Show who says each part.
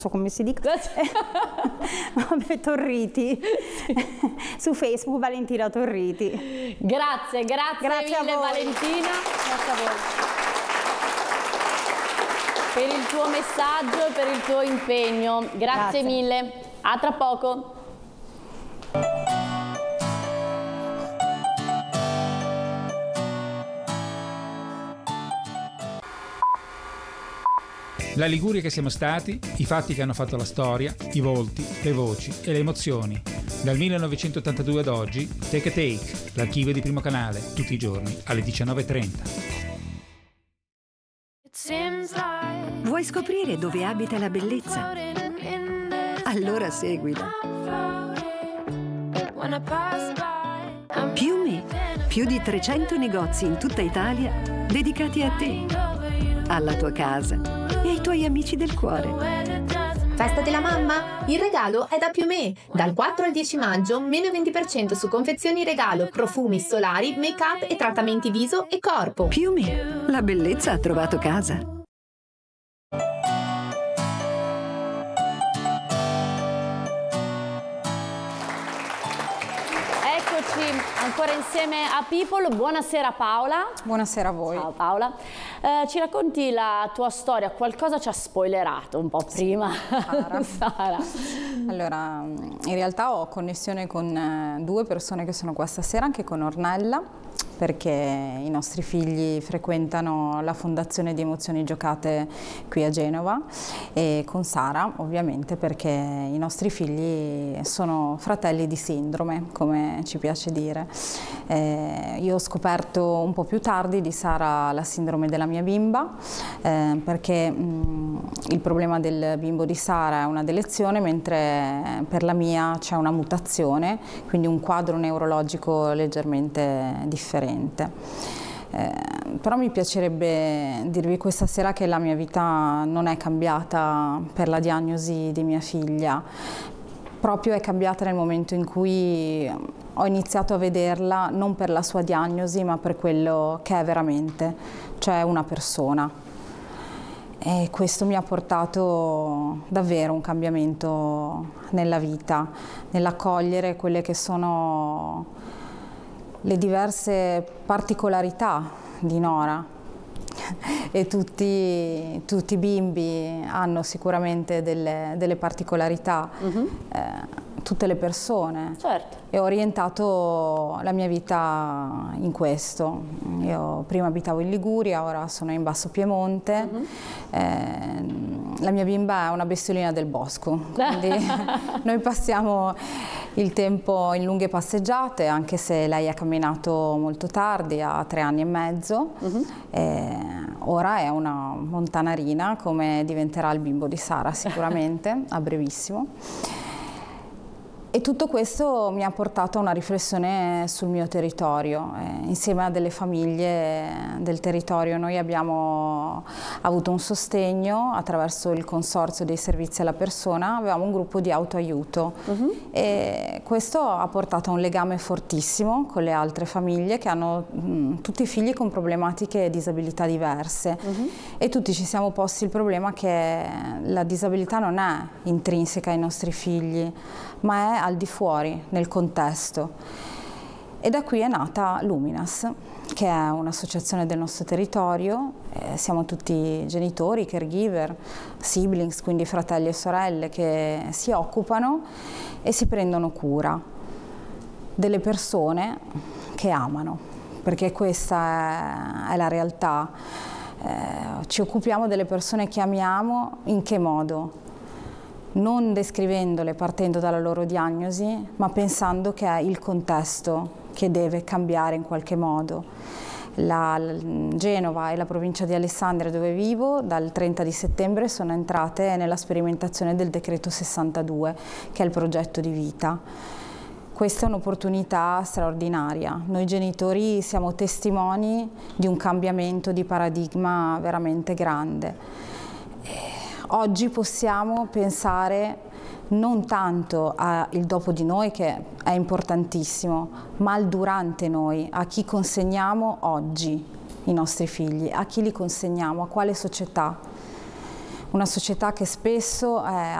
Speaker 1: so come si dica. Vabbè, Torriti. Su Facebook Valentina Torriti.
Speaker 2: Grazie mille Valentina.
Speaker 1: Grazie a voi.
Speaker 2: Per il tuo messaggio e per il tuo impegno. Grazie mille. A tra poco.
Speaker 3: La Liguria che siamo stati, i fatti che hanno fatto la storia, i volti, le voci e le emozioni. Dal 1982 ad oggi, Take a Take, l'archivio di Primo Canale, tutti i giorni alle 19:30.
Speaker 4: Vuoi scoprire dove abita la bellezza? Allora seguila. Piume, più di 300 negozi in tutta Italia dedicati a te, alla tua casa e ai tuoi amici del cuore.
Speaker 5: Festa della mamma? Il regalo è da Piumè. Dal 4 al 10 maggio, meno 20% su confezioni regalo, profumi, solari, make-up e trattamenti viso e corpo.
Speaker 4: Piumè, la bellezza ha trovato casa.
Speaker 2: Ancora insieme a People. Buonasera Paola.
Speaker 1: Buonasera a voi.
Speaker 2: Ciao Paola. Ci racconti la tua storia? Qualcosa ci ha spoilerato un po' prima. Sara.
Speaker 1: Allora, in realtà ho connessione con due persone che sono qua stasera, anche con Ornella, perché i nostri figli frequentano la Fondazione di Emozioni Giocate qui a Genova, e con Sara ovviamente perché i nostri figli sono fratelli di sindrome, come ci piace dire. Io ho scoperto un po' più tardi di Sara la sindrome della mia bimba, perché il problema del bimbo di Sara è una delezione, mentre per la mia c'è una mutazione, quindi un quadro neurologico leggermente differente. Però mi piacerebbe dirvi questa sera che la mia vita non è cambiata per la diagnosi di mia figlia, proprio è cambiata nel momento in cui ho iniziato a vederla non per la sua diagnosi ma per quello che è veramente, cioè una persona. E questo mi ha portato davvero un cambiamento nella vita, nell'accogliere quelle che sono le diverse particolarità di Nora. E tutti i bimbi hanno sicuramente delle particolarità, tutte le persone.
Speaker 2: Certo.
Speaker 1: E ho orientato la mia vita in questo. Io prima abitavo in Liguria, ora sono in Basso Piemonte. La mia bimba è una bestiolina del bosco, quindi noi passiamo il tempo in lunghe passeggiate, anche se lei ha camminato molto tardi, ha 3 anni e mezzo. Ora è una montanarina, come diventerà il bimbo di Sara sicuramente, a brevissimo. E tutto questo mi ha portato a una riflessione sul mio territorio, insieme a delle famiglie del territorio. Noi abbiamo avuto un sostegno attraverso il Consorzio dei Servizi alla Persona, avevamo un gruppo di autoaiuto e questo ha portato a un legame fortissimo con le altre famiglie che hanno tutti figli con problematiche e disabilità diverse e tutti ci siamo posti il problema che la disabilità non è intrinseca ai nostri figli, ma è al di fuori, nel contesto. E da qui è nata Luminas, che è un'associazione del nostro territorio. Siamo tutti genitori, caregiver, siblings, quindi fratelli e sorelle, che si occupano e si prendono cura delle persone che amano, perché questa è la realtà. Ci occupiamo delle persone che amiamo. In che modo? Non descrivendole partendo dalla loro diagnosi, ma pensando che è il contesto che deve cambiare in qualche modo. Genova e la provincia di Alessandria, dove vivo, dal 30 di settembre sono entrate nella sperimentazione del decreto 62, che è il progetto di vita. Questa è un'opportunità straordinaria. Noi genitori siamo testimoni di un cambiamento di paradigma veramente grande. Oggi possiamo pensare non tanto al dopo di noi, che è importantissimo, ma al durante noi, a chi consegniamo oggi i nostri figli, a chi li consegniamo, a quale società. una società che spesso